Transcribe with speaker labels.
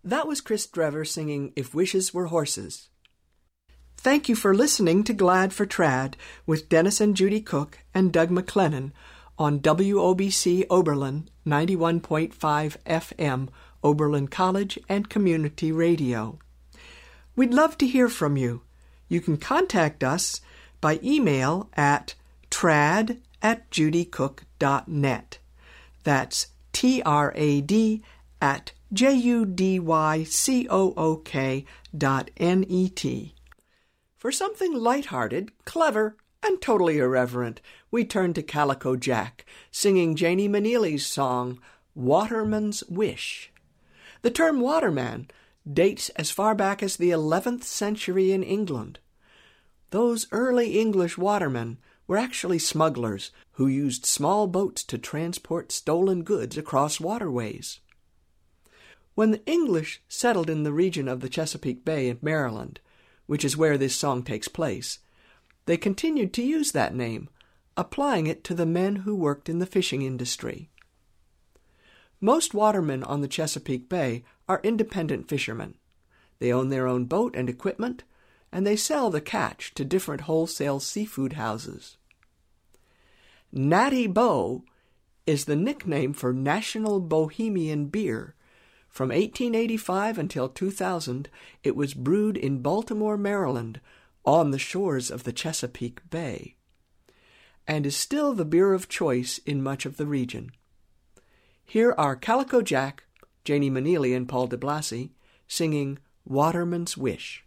Speaker 1: That was Chris Drever singing If Wishes Were Horses. Thank you for listening to Glad for Trad with Dennis and Judy Cook and Doug McLennan on WOBC Oberlin 91.5 FM, Oberlin College and Community Radio. We'd love to hear from you. You can contact us by email at trad@judycook.net. That's trad@judycook.net. For something lighthearted, clever, and totally irreverent, we turn to Calico Jack, singing Janie Maneely's song, Waterman's Wish. The term waterman dates as far back as the 11th century in England. Those early English watermen were actually smugglers who used small boats to transport stolen goods across waterways. When the English settled in the region of the Chesapeake Bay in Maryland, which is where this song takes place, they continued to use that name, applying it to the men who worked in the fishing industry. Most watermen on the Chesapeake Bay are independent fishermen. They own their own boat and equipment, and they sell the catch to different wholesale seafood houses. Natty Boh is the nickname for National Bohemian Beer. From 1885 until 2000, it was brewed in Baltimore, Maryland, on the shores of the Chesapeake Bay, and is still the beer of choice in much of the region. Here are Calico Jack, Janie Maneely and Paul de Blasi, singing Waterman's Wish.